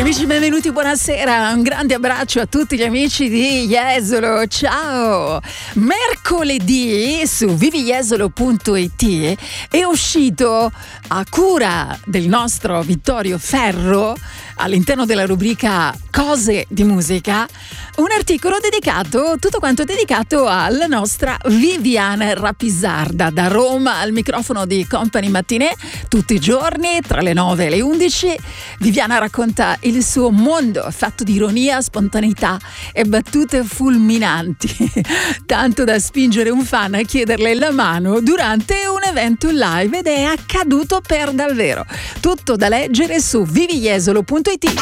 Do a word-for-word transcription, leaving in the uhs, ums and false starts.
Amici, benvenuti, buonasera, un grande abbraccio a tutti gli amici di Jesolo, ciao! Mercoledì su vivi jesolo punto it è uscito, a cura del nostro Vittorio Ferro, all'interno della rubrica Cose di musica, un articolo dedicato, tutto quanto dedicato alla nostra Viviana Rapisarda, da Roma al microfono di Company Mattinè, tutti i giorni tra le nove e le undici. Viviana racconta il suo mondo fatto di ironia, spontaneità e battute fulminanti, tanto da spingere un fan a chiederle la mano durante un evento live, ed è accaduto per davvero. Tutto da leggere su vivi jesolo punto it.